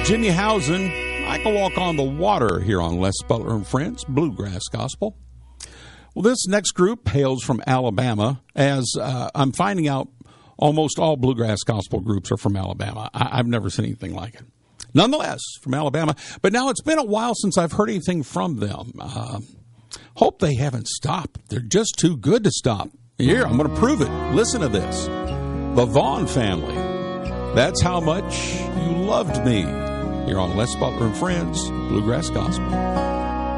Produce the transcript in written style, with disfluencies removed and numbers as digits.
Jimmy Housen, I Can Walk on the Water, here on Les Butler and Friends, Bluegrass Gospel. Well, this next group hails from Alabama, as I'm finding out almost all Bluegrass Gospel groups are from Alabama. I've never seen anything like it. Nonetheless, from Alabama. But now it's been a while since I've heard anything from them. Hope they haven't stopped. They're just too good to stop. Here, I'm going to prove it. Listen to this. The Vaughn Family. That's How Much You Loved Me. Here on Les Butler and Friends, Bluegrass Gospel.